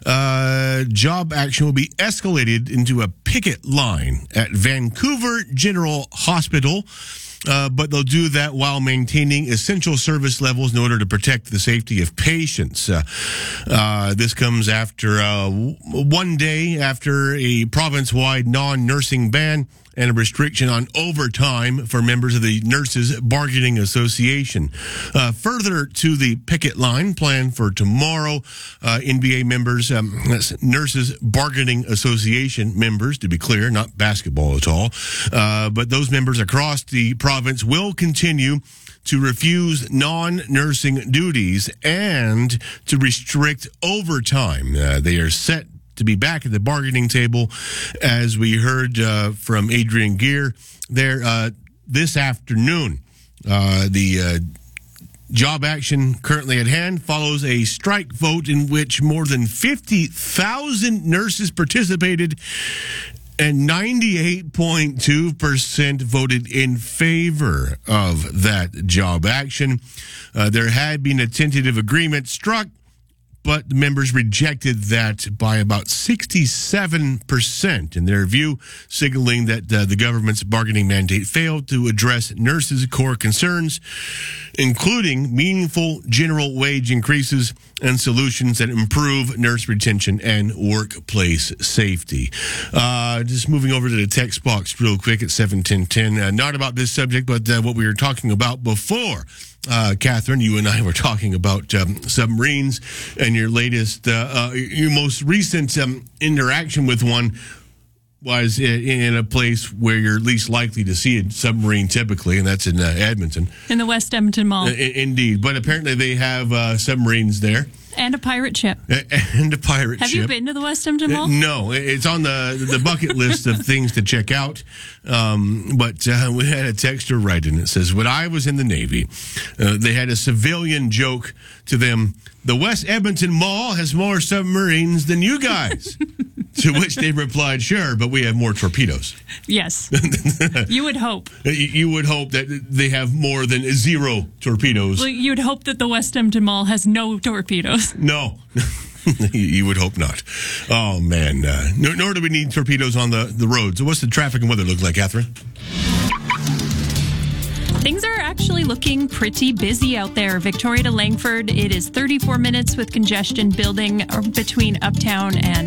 uh, job action will be escalated into a picket line at Vancouver General Hospital. Uh, but they'll do that while maintaining essential service levels in order to protect the safety of patients. Uh, uh, this comes after uh, one day after a province-wide non-nursing ban and a restriction on overtime for members of the Nurses Bargaining Association. Uh, further to the picket line planned for tomorrow, uh, N B A members, um, that's Nurses Bargaining Association members, to be clear, not basketball at all, uh, but those members across the province will continue to refuse non-nursing duties and to restrict overtime. Uh, they are set to be back at the bargaining table, as we heard uh, from Adrian Gear there uh, this afternoon. Uh, the uh, job action currently at hand follows a strike vote in which more than fifty thousand nurses participated, and ninety-eight point two percent voted in favor of that job action. Uh, there had been a tentative agreement struck, but the members rejected that by about sixty-seven percent in their view, signaling that uh, the government's bargaining mandate failed to address nurses' core concerns, including meaningful general wage increases and solutions that improve nurse retention and workplace safety. Uh, just moving over to the text box real quick at seven ten ten. Uh, not about this subject, but uh, what we were talking about before. Uh, Catherine, you and I were talking about um, submarines and your latest, uh, uh, your most recent um, interaction with one. was in, in a place where you're least likely to see a submarine typically, and that's in uh, Edmonton. In the West Edmonton Mall. Uh, indeed. But apparently they have uh, submarines there. And a pirate ship. And a pirate Have ship. Have you been to the West Edmonton Mall? Uh, no, it's on the the bucket list of things to check out. Um, but uh, we had a texter write in. It says, when I was in the Navy, uh, they had a civilian joke to them, the West Edmonton Mall has more submarines than you guys. To which they replied, sure, but we have more torpedoes. Yes. You would hope. You would hope that they have more than zero torpedoes. Well, you would hope that the West Edmonton Mall has no torpedoes. No. You would hope not. Oh, man. Uh, nor, nor do we need torpedoes on the, the road. So what's the traffic and weather look like, Catherine? Things are actually looking pretty busy out there. Victoria to Langford, it is thirty-four minutes with congestion building between Uptown and